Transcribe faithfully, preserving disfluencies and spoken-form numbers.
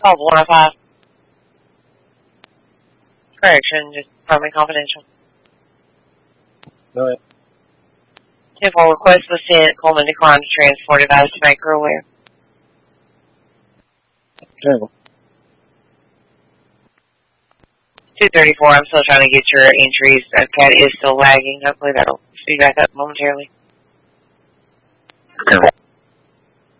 Call one oh five. Correction, just Department Confidential. Go ahead. ten four request was sent. Coleman declined to transport advice to make her aware. Okay. two thirty-four, I'm still trying to get your entries. That cat is still lagging. Hopefully that'll speed back up momentarily. Okay.